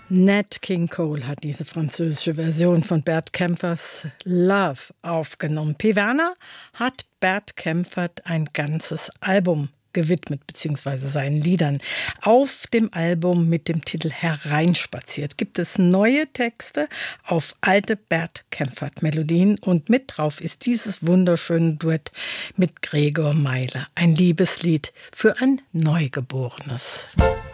Nat King Cole hat diese französische Version von Bert Kaempfers Love aufgenommen. P. Werner hat Bert Kaempfert ein ganzes Album gewidmet, beziehungsweise seinen Liedern. Auf dem Album mit dem Titel Hereinspaziert gibt es neue Texte auf alte Bert Kaempfert-Melodien und mit drauf ist dieses wunderschöne Duett mit Gregor Meiler. Ein Liebeslied für ein Neugeborenes.